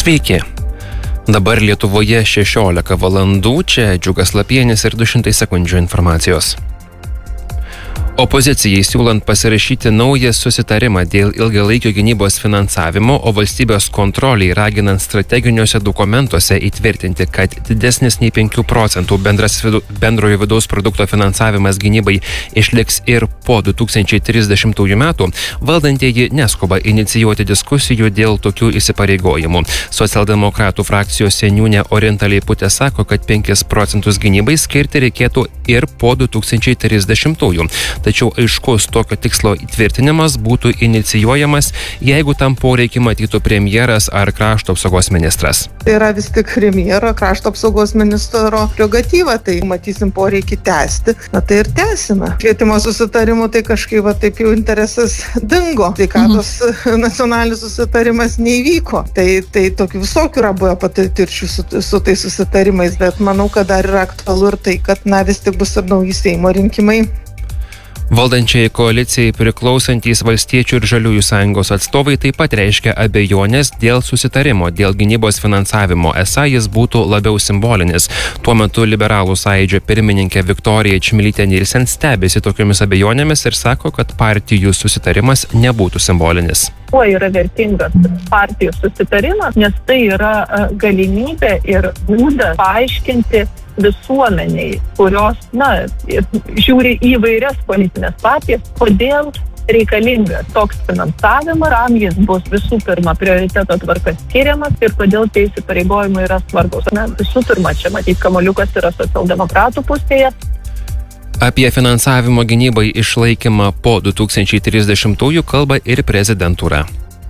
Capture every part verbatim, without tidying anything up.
Sveiki. Dabar Lietuvoje šešiolika valandų, čia Džiugas Lapienis ir du šimtai sekundžių informacijos. Opozicijai siūlant pasirašyti naują susitarimą dėl ilgalaikio gynybos finansavimo, o valstybės kontroliai raginant strateginiuose dokumentuose įtvirtinti, kad didesnis nei penkių procentų bendras vidu, bendrojo vidaus produkto finansavimas gynybai išliks ir po du tūkstančiai trisdešimtųjų metų, valdantieji neskuba inicijuoti diskusijų dėl tokių įsipareigojimų. Socialdemokratų frakcijos seniūnė Orinta Leiputė sako, kad penkis procentus gynybai skirti reikėtų ir po du tūkstančiai trisdešimtųjų. Tačiau aiškus tokio tikslo įtvirtinimas būtų inicijuojamas, jeigu tam poreikį matytų premjeras ar krašto apsaugos ministras. Tai yra vis tik premjero krašto apsaugos ministro prerogatyva, tai matysim poreikį tęsti, na tai ir tęsime. Švietimo susitarimu tai kažkaip va, taip jau interesas dingo, tai katos mhm. nacionalinis susitarimas neįvyko. Tai, tai tokių visokių yra buvę patirčių su, su tais susitarimais, bet manau, kad dar yra aktualu ir tai, kad na vis tik bus ir nauji Seimo rinkimai. Valdančiai koalicijai priklausantys Valstiečių ir Žaliųjų sąjungos atstovai taip pat reiškia abejonės dėl susitarimo, dėl gynybos finansavimo. Esą jis būtų labiau simbolinis. Tuo metu Liberalų sąjūdžio pirmininkė Viktorija Čmilytė Nilsen stebisi tokiomis abejonėmis ir sako, kad partijų susitarimas nebūtų simbolinis. Kuo yra vertingas partijų susitarimas, nes tai yra galimybė ir būdas paaiškinti visuomeniai, kurios, na, žiūri į įvairias politinės partijas, kodėl reikalingas toks finansavimas, kam jis bus visų pirma prioriteto tvarka skiriamas ir kodėl tie įsipareigojimai yra svarbus. Na, visų pirma, čia matyt, kamuoliukas yra socialdemokratų pusėje. Apie finansavimo gynybai išlaikymą po du tūkstančiai trisdešimtųjų kalba ir prezidentūra.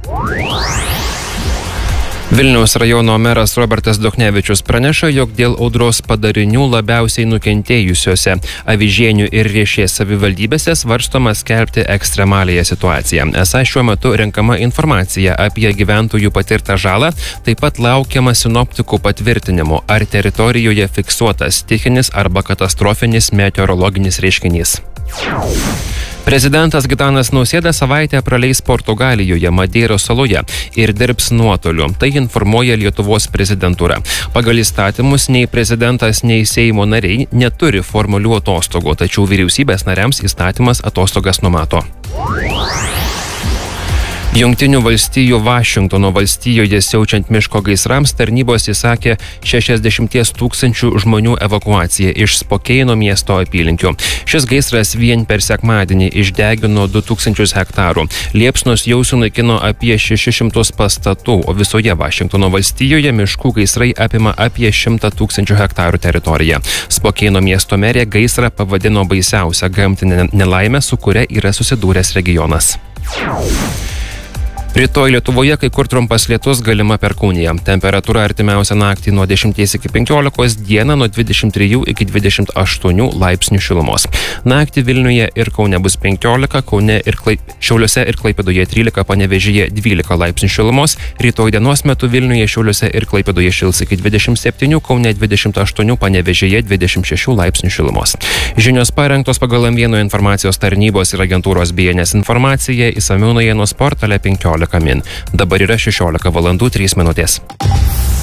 Vilniaus rajono meras Robertas Duchnevičius praneša, jog dėl audros padarinių labiausiai nukentėjusiose Avižienių ir Riešės savivaldybėse svarstoma skelbti ekstremaliąją situaciją. Esą šiuo metu renkama informacija apie gyventojų patirtą žalą, taip pat laukiama sinoptikų patvirtinimų, ar teritorijoje fiksuotas stichinis arba katastrofinis meteorologinis reiškinys. Prezidentas Gitanas Nausėda savaitę praleis Portugalijoje, Madeiros saloje ir dirbs nuotoliu. Tai informuoja Lietuvos prezidentūra. Pagal įstatymus nei prezidentas, nei Seimo nariai neturi formalių atostogų, tačiau vyriausybės nariams įstatymas atostogas numato. Jungtinių valstijų Vašingtono valstijoje siaučiant miško gaisrams tarnybos įsakė šešiasdešimties tūkstančių žmonių evakuaciją iš Spokeino miesto apylinkių. Šis gaisras vien per sekmadienį išdegino du tūkstančius hektarų. Liepsnos jau sunaikino apie šešis šimtus pastatų, o visoje Vašingtono valstijoje miškų gaisrai apima apie šimtą tūkstančių hektarų teritoriją. Spokeino miesto merė gaisrą pavadino baisiausią gamtinę nelaimę, su kuria yra susidūręs regionas. Rytoj Lietuvoje kai kur trumpas lietus, galima perkūnija. Temperatūra artimiausią naktį nuo dešimties iki penkiolikos, dieną nuo dvidešimt trijų iki dvidešimt aštuonių laipsnių šilumos. Naktį Vilniuje ir Kaune bus penkiolika, Kaune ir Klai... Šiauliuose ir Klaipėdoje trylika, Panevėžyje dvylika laipsnių šilumos. Rytoj dienos metu Vilniuje, Šiauliuose ir Klaipėdoje šils iki dvidešimt septynių, Kaune dvidešimt aštuonių, Panevėžyje dvidešimt šešių laipsnių šilumos. Žinios parengtos pagal M vienas informacijos tarnybos ir agentūros B N S informacija, išsamiau naujienų portale penkiolika min. Dabar yra šešiolika valandų trys minutės.